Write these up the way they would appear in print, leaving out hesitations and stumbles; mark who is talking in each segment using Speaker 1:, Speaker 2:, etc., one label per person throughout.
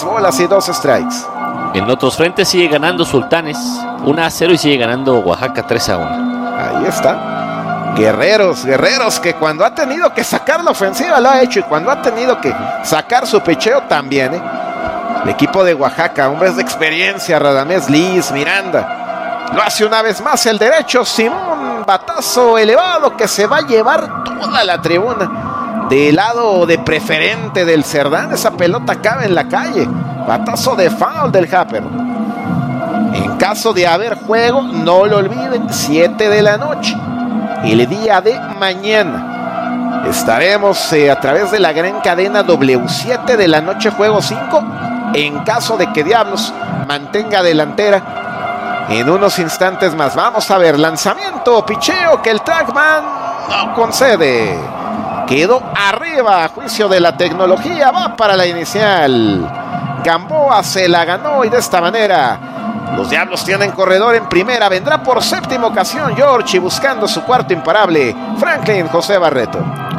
Speaker 1: bolas y 2 strikes.
Speaker 2: En otros frentes sigue ganando Sultanes 1-0 y sigue ganando Oaxaca 3-1.
Speaker 1: Ahí está. Guerreros que cuando ha tenido que sacar la ofensiva lo ha hecho, y cuando ha tenido que sacar su picheo también, El equipo de Oaxaca, hombres de experiencia, Radamés Liz, Miranda. Lo hace una vez más el derecho, Simón, batazo elevado que se va a llevar toda la tribuna. Del lado de preferente del Cerdán, esa pelota cabe en la calle. Batazo de foul del Happer. En caso de haber juego, no lo olviden, 7 de la noche, el día de mañana. Estaremos a través de la gran cadena W7 de la noche, juego 5. En caso de que Diablos mantenga delantera, en unos instantes más. Vamos a ver, lanzamiento, picheo que el Trackman no concede. Quedó arriba, a juicio de la tecnología, va para la inicial. Gamboa se la ganó y de esta manera los Diablos tienen corredor en primera. Vendrá por séptima ocasión George y buscando su cuarto imparable, Franklin José Barreto.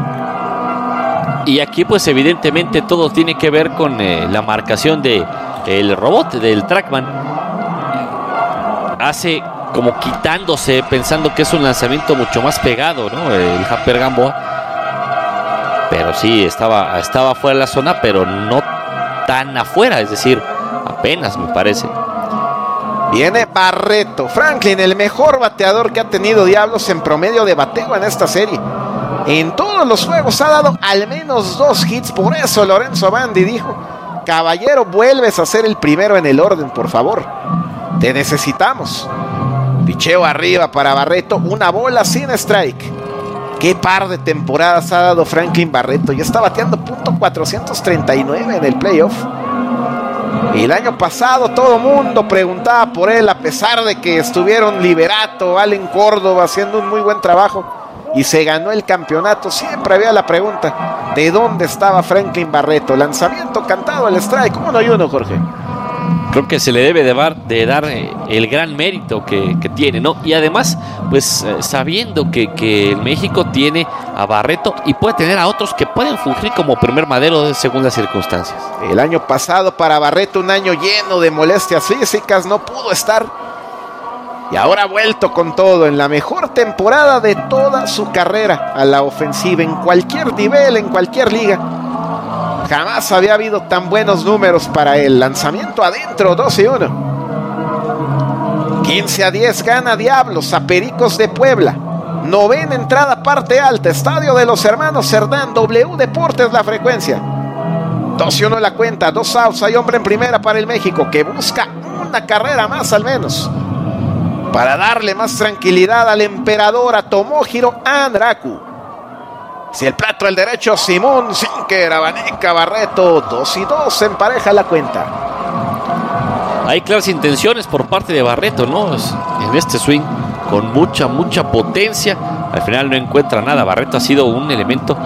Speaker 2: Y aquí pues evidentemente todo tiene que ver con la marcación del robot, del Trackman. Hace como quitándose, pensando que es un lanzamiento mucho más pegado, ¿no? El Happer Gamboa. Pero sí, estaba fuera de la zona, pero no tan afuera, es decir, apenas me parece.
Speaker 1: Viene Barreto. Franklin, el mejor bateador que ha tenido Diablos en promedio de bateo en esta serie. En todos los juegos ha dado al menos 2 hits. Por eso Lorenzo Bandi dijo: caballero, vuelves a ser el primero en el orden, por favor. Te necesitamos. Picheo arriba para Barreto. Una bola sin strike. Qué par de temporadas ha dado Franklin Barreto. Ya está bateando .439 en el playoff. El año pasado todo mundo preguntaba por él, a pesar de que estuvieron Liberato, Allen Córdoba haciendo un muy buen trabajo y se ganó el campeonato. Siempre había la pregunta: ¿de dónde estaba Franklin Barreto? Lanzamiento cantado, el strike, 1-1, Jorge.
Speaker 2: Creo que se le debe de dar el gran mérito que tiene, ¿no? Y además, pues sabiendo que México tiene a Barreto y puede tener a otros que pueden fungir como primer madero según las circunstancias.
Speaker 1: El año pasado para Barreto, un año lleno de molestias físicas, no pudo estar. Y ahora ha vuelto con todo, en la mejor temporada de toda su carrera a la ofensiva, en cualquier nivel, en cualquier liga. Jamás había habido tan buenos números para él. Lanzamiento adentro, 2-1. 15-10 gana Diablos a Pericos de Puebla. Novena entrada, parte alta, estadio de los hermanos Cerdán, W Deportes la frecuencia. 2-1 la cuenta, 2 outs, hay hombre en primera para el México, que busca una carrera más al menos, para darle más tranquilidad al emperador, a Tomohiro Andraku. Si el plato el derecho, Simón Sinker, abanica Barreto, 2-2, empareja la cuenta.
Speaker 2: Hay claras intenciones por parte de Barreto, ¿no? En este swing, con mucha potencia. Al final no encuentra nada. Barreto ha sido un elemento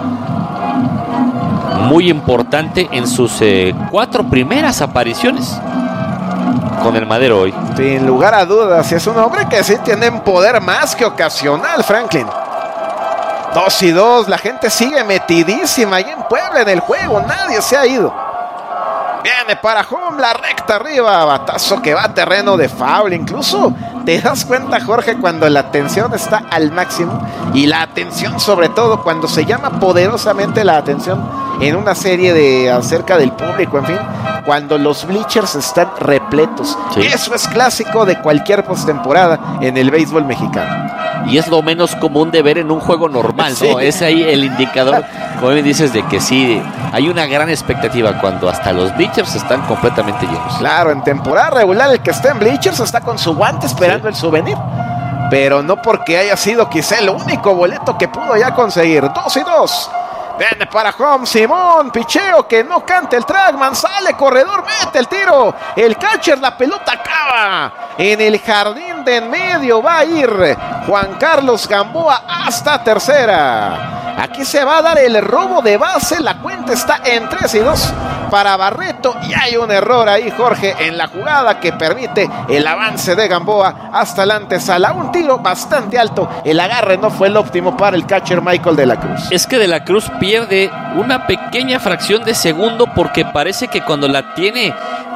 Speaker 2: muy importante en sus 4 primeras apariciones con el Madero hoy.
Speaker 1: Sin lugar a dudas, es un hombre que sí tiene un poder más que ocasional, Franklin. 2-2, la gente sigue metidísima ahí en Puebla en el juego, nadie se ha ido. Viene para home, la recta arriba, batazo que va a terreno de foul. Incluso te das cuenta, Jorge, cuando la atención está al máximo, y la atención sobre todo cuando se llama poderosamente la atención en una serie de acerca del público, en fin, cuando los bleachers están repletos. Sí. Eso es clásico de cualquier postemporada en el béisbol mexicano.
Speaker 2: Y es lo menos común de ver en un juego normal, ¿no? Sí. Es ahí el indicador, como me dices, de que sí, hay una gran expectativa cuando hasta los bleachers están completamente llenos.
Speaker 1: Claro, en temporada regular el que está en bleachers está con su guante esperando el souvenir. Pero no porque haya sido quizá el único boleto que pudo ya conseguir. 2-2. Viene para home, Simón, picheo que no canta el Trackman, sale corredor, mete el tiro, el catcher, la pelota acaba en el jardín de en medio, va a ir Juan Carlos Gamboa hasta tercera. Aquí se va a dar el robo de base, la cuenta está en 3-2 para Barreto, y hay un error ahí, Jorge, en la jugada que permite el avance de Gamboa hasta la antesala. Un tiro bastante alto, el agarre no fue el óptimo para el catcher Michael de la Cruz.
Speaker 2: Es que de la Cruz pierde una pequeña fracción de segundo porque parece que cuando la tiene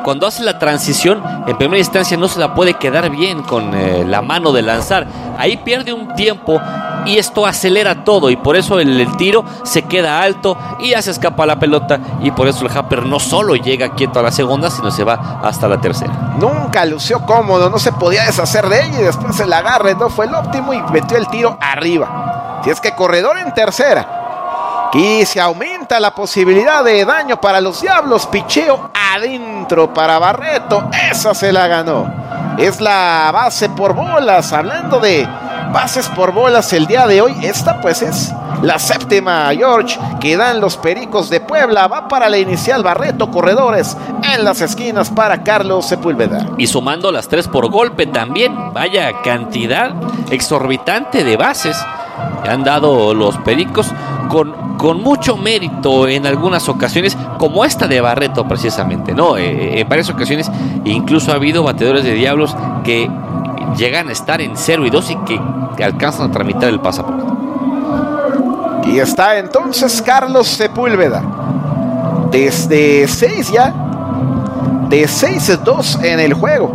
Speaker 2: cuando hace la transición, en primera instancia no se la puede quedar bien con la mano de lanzar. Ahí pierde un tiempo y esto acelera todo, y por eso el tiro se queda alto y ya se escapa la pelota, y por eso el Happer no solo llega quieto a la segunda, sino se va hasta la tercera.
Speaker 1: Nunca lució cómodo, no se podía deshacer de ella, y después el agarre no fue el óptimo y metió el tiro arriba. Si es que corredor en tercera, y se aumenta la posibilidad de daño para los Diablos. Picheo adentro para Barreto, esa se la ganó. Es la base por bolas. Hablando de bases por bolas el día de hoy, esta pues es la séptima, George, que dan los Pericos de Puebla. Va para la inicial Barreto, corredores en las esquinas para Carlos Sepúlveda.
Speaker 2: Y sumando las 3 por golpe también, vaya cantidad exorbitante de bases que han dado los Pericos con mucho mérito en algunas ocasiones, como esta de Barreto precisamente, ¿no? En varias ocasiones incluso ha habido bateadores de Diablos que llegan a estar en 0-2 y que alcanzan a tramitar el pasaporte.
Speaker 1: Y está entonces Carlos Sepúlveda desde 6 ya, de 6-2 en el juego.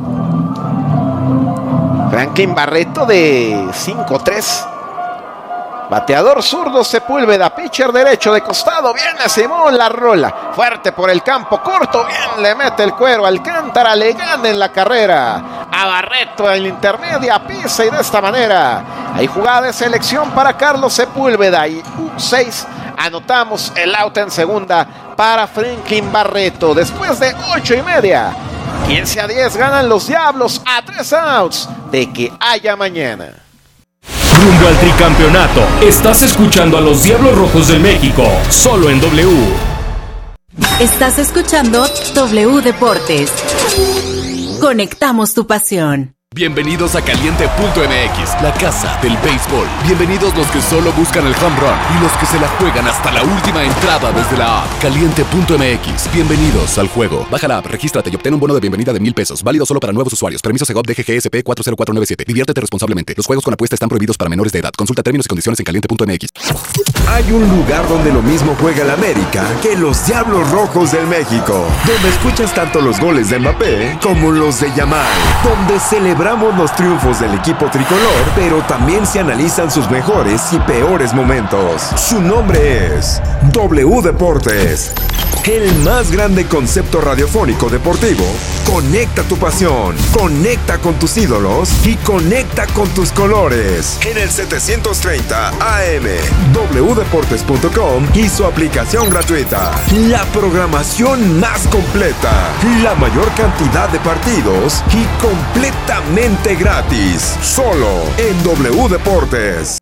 Speaker 1: Franklin Barreto de 5-3. Bateador zurdo Sepúlveda, pitcher derecho de costado, viene Simón, la rola, fuerte por el campo corto, bien le mete el cuero, Alcántara le gana en la carrera a Barreto en la intermedia, pisa, y de esta manera hay jugada de selección para Carlos Sepúlveda, y 6 anotamos el out en segunda para Franklin Barreto. Después de 8:30, 15-10 ganan los Diablos a 3 outs de que haya mañana.
Speaker 3: Rumbo al tricampeonato. Estás escuchando a los Diablos Rojos del México, solo en W.
Speaker 4: Estás escuchando W Deportes. Conectamos tu pasión.
Speaker 5: Bienvenidos a Caliente.mx, la casa del béisbol. Bienvenidos los que solo buscan el home run y los que se la juegan hasta la última entrada desde la app. Caliente.mx, bienvenidos al juego. Baja la app, regístrate y obtén un bono de bienvenida de $1,000. Válido solo para nuevos usuarios. Permiso Segov DGGSP 40497. Diviértete responsablemente. Los juegos con apuesta están prohibidos para menores de edad. Consulta términos y condiciones en Caliente.mx.
Speaker 6: Hay un lugar donde lo mismo juega el América que los Diablos Rojos del México, donde escuchas tanto los goles de Mbappé como los de Yamal, donde celebramos los triunfos del equipo tricolor, pero también se analizan sus mejores y peores momentos. Su nombre es W Deportes, el más grande concepto radiofónico deportivo. Conecta tu pasión, conecta con tus ídolos y conecta con tus colores. En el 730 AM, wdeportes.com y su aplicación gratuita. La programación más completa, la mayor cantidad de partidos y completamente gratis. Solo en W Deportes.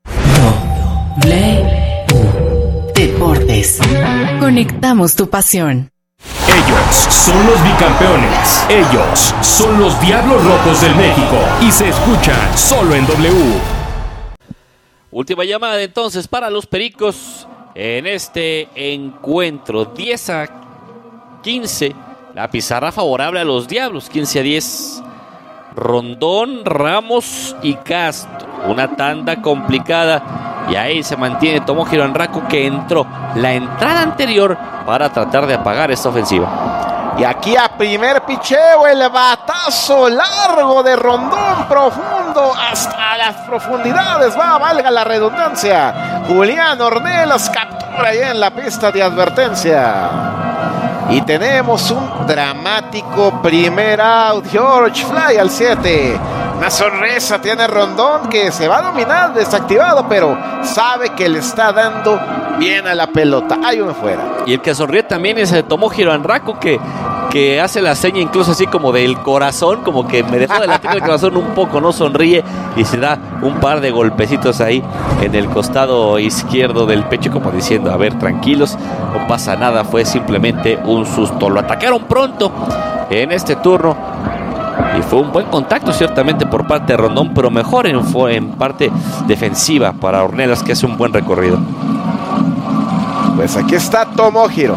Speaker 4: W Deportes. Conectamos tu pasión.
Speaker 3: Ellos son los bicampeones. Ellos son los Diablos Rojos del México. Y se escuchan solo en W.
Speaker 2: Última llamada entonces para los Pericos en este encuentro. 10-15. La pizarra favorable a los Diablos. 15-10. Rondón, Ramos y Castro. Una tanda complicada. Y ahí se mantiene Tomohiro Hanraku, que entró la entrada anterior para tratar de apagar esta ofensiva.
Speaker 1: Y aquí a primer picheo, el batazo largo de Rondón, profundo hasta las profundidades. Valga la redundancia. Julián Ornelas captura ahí en la pista de advertencia. Y tenemos un dramático primer out. George Fly al 7. Una sonrisa tiene Rondón, que se va a dominar desactivado, pero sabe que le está dando bien a la pelota. Hay uno fuera.
Speaker 2: Y el que sonríe también es el Tomohiro Hanraku, que hace la seña incluso así como del corazón, como que me dejó de latir el corazón un poco, no sonríe, y se da un par de golpecitos ahí en el costado izquierdo del pecho, como diciendo, a ver, tranquilos, no pasa nada, fue simplemente un susto. Lo atacaron pronto en este turno y fue un buen contacto ciertamente por parte de Rondón, pero mejor en parte defensiva para Ornelas, que hace un buen recorrido.
Speaker 1: Pues aquí está Tomohiro,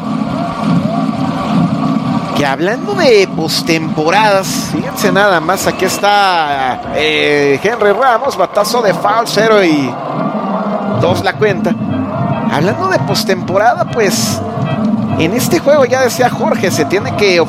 Speaker 1: que hablando de postemporadas, fíjense nada más, aquí está Henry Ramos, batazo de foul, 0-2 la cuenta. Hablando de postemporada, pues en este juego, ya decía Jorge, se tiene que